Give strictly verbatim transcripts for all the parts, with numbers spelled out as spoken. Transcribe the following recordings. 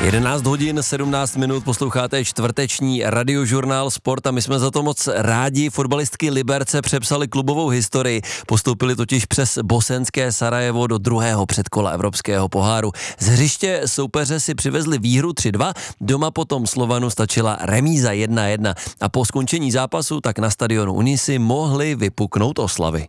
jedenáct hodin sedmnáct minut, posloucháte čtvrteční radiožurnál Sport a my jsme za to moc rádi. Fotbalistky Liberce přepsali klubovou historii, postoupili totiž přes bosenské Sarajevo do druhého předkola Evropského poháru. Z hřiště soupeře si přivezli výhru tři dva, doma potom Slovanu stačila remíza jedna jedna a po skončení zápasu tak na stadionu Unisy mohly vypuknout oslavy.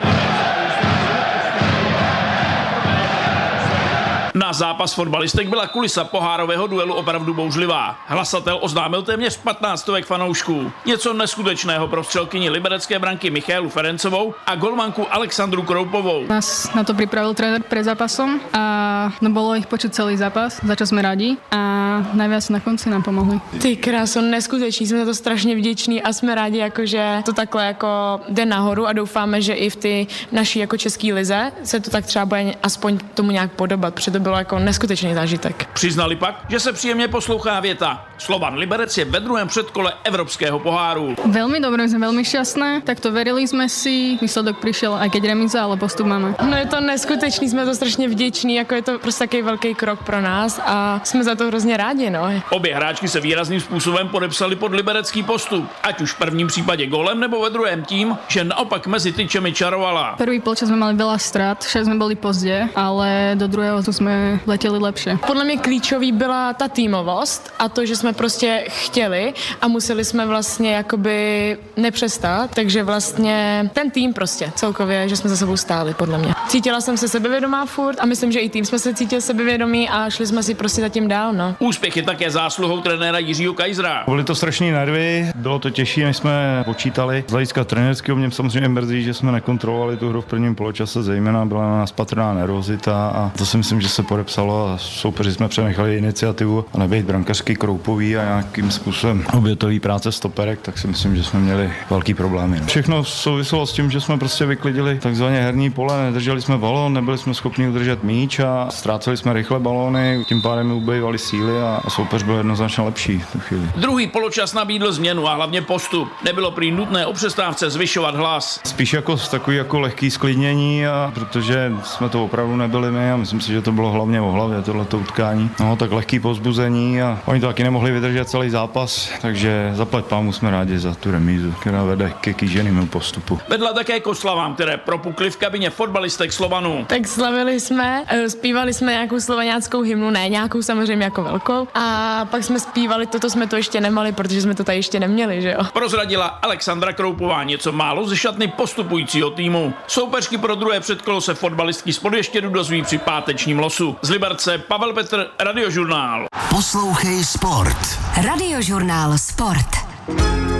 Na zápas fotbalistek byla kulisa pohárového duelu opravdu bouřlivá. Hlasatel oznámil téměř patnáct stovek fanoušků. Něco neskutečného pro střelkyni liberecké branky Michálu Ferencovou a golmanku Alexandru Kroupovou. Nás na to pripravil tréner pred zápasom a no bolo ich počuť celý zápas, za čo sme radi a najviac na konci nám pomohli. Ty kráso, neskuteční, jsme za to strašně vděční a jsme rádi, jakože to takhle jako jde nahoru a doufáme, že i v ty naší jako český lize se to tak třeba bude aspoň tomu nějak podobat, protože to bylo jako neskutečný zážitek. Přiznali pak, že se příjemně poslouchá věta. Slovan Liberec je ve druhém předkole Evropského poháru. Veľmi dobré, sme veľmi šťastné, tak to verili sme si, výsledok prišiel aj keď remíza, ale postup máme. No je to neskutečný, jsme to strašně vděční, jako je to prostě takový velký krok pro nás a jsme za to hrozně rádi, no. Obě hráčky se výrazným způsobem podepsali pod liberecký postup, ať už v prvním případě golem nebo ve druhém tím, že naopak mezi tyčemi čarovala. Prvý polčas sme mali veľa strát, však sme boli pozdě, ale do druhého tu sme letěli lepšie. Podle mě klíčový byla ta týmovost a to, že jsme prostě chtěli a museli jsme vlastně jakoby nepřestat, takže vlastně ten tým prostě celkově, že jsme za sebou stáli, podle mě. Cítila jsem se sebevědomá furt a myslím, že i tým jsme se cítili sebevědomí a šli jsme si prostě zatím dál, no. Úspěch je také zásluhou trenéra Jiřího Kajzra. Byly to strašný nervy, bylo to těžší, než jsme počítali. Z hlediska trenérského mě samozřejmě mrzí, že jsme nekontrolovali tu hru v prvním poločase, zejména byla na nás patrná nervozita a to si myslím, že se podepsalo a soupeři jsme přenechali iniciativu a nebejt brankařky Kroupový a nějakým způsobem obětový práce stoperek, tak si myslím, že jsme měli velký problémy. Všechno souviselo s tím, že jsme prostě vyklidili takzvaně herní pole, nedrželi jsme balón, nebyli jsme schopni udržet míč a ztráceli jsme rychle balóny, tím pádem ubývaly síly a soupeř byl jednoznačně lepší v tu chvíli. Druhý poločas nabídl změnu a hlavně postup. Nebylo prý nutné o přestávce zvyšovat hlas. Spíš jako takový jako lehký sklidnění, a protože jsme to opravdu nebyli my a myslím si, že to bylo hlavně o hlavě tohleto utkání. No tak lehký povzbuzení a oni to taky nemohli vydržet celý zápas, takže zaplať pámu jsme rádi za tu remízu, která vede ke kýženému postupu. Vedla také k oslavám, které propukly v kabině fotbalistek Slovanu. Tak slavili jsme, zpívali jsme nějakou slovaňáckou hymnu, ne nějakou samozřejmě jako velkou a pak jsme zpívali, toto jsme to ještě nemali, protože jsme to tady ještě neměli, že jo. Prozradila Alexandra Kroupová něco málo ze šatny postupujícího týmu. Soupeřky pro druhé předkolo se fotbalistky z Podještědu dozví při pátečním losu. Z Liberce Pavel Petr, Radiožurnál. Poslouchej Sport. Radiožurnál Sport.